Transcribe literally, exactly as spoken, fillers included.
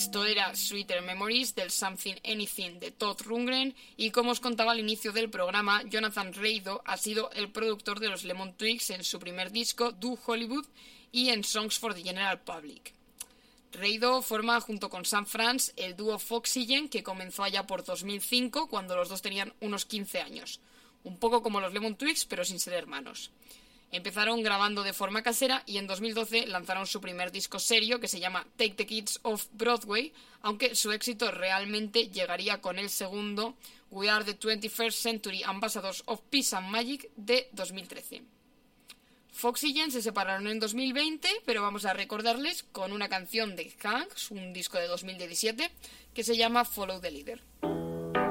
Esto era Sweeter Memories del Something Anything de Todd Rundgren y como os contaba al inicio del programa, Jonathan Rado ha sido el productor de los Lemon Twigs en su primer disco Do Hollywood y en Songs for the General Public. Rado forma junto con Sam Franz el dúo Foxygen que comenzó allá por dos mil cinco cuando los dos tenían unos quince años, un poco como los Lemon Twigs pero sin ser hermanos. Empezaron grabando de forma casera y en dos mil doce lanzaron su primer disco serio que se llama Take the Kids Off Broadway, aunque su éxito realmente llegaría con el segundo We Are the twenty-first Century Ambassadors of Peace and Magic de dos mil trece. Foxygen se separaron en dos mil veinte, pero vamos a recordarles con una canción de Hanks, un disco de dos mil diecisiete, que se llama Follow the Leader.